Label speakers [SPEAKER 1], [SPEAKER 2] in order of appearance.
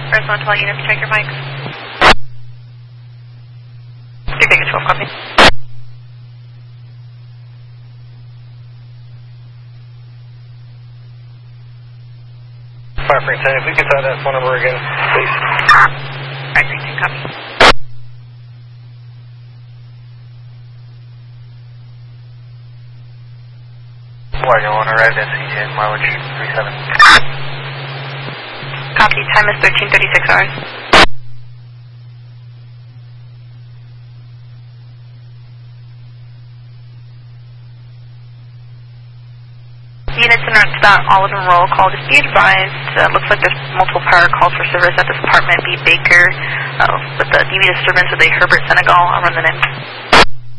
[SPEAKER 1] First 112 units, check your mics. You're taking 12, copy.
[SPEAKER 2] Fire Free 10, if we could try that phone number again, please.
[SPEAKER 1] Fire Free 10, copy.
[SPEAKER 2] Wagon 1 arrived at C10, mileage 37.
[SPEAKER 1] Copy, time is 13:36 hours. Units in Start, all of them roll call. Just be advised, looks like there's multiple power calls for service at this apartment. B. Baker, with the DV disturbance of the Herbert Senegal. I'll run the name.